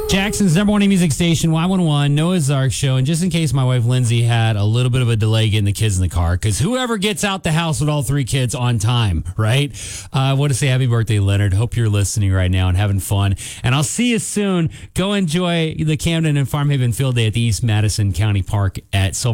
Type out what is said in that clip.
Jackson's number one music station, Y11, Noah's Ark Show. And just in case my wife Lindsay had a little bit of a delay getting the kids in the car, because whoever gets out the house with all three kids on time, right? I want to say happy birthday, Leonard. Hope you're listening right now and having fun. And I'll see you soon. Go enjoy the Camden and Farmhaven Field Day at the East Madison County Park at Silver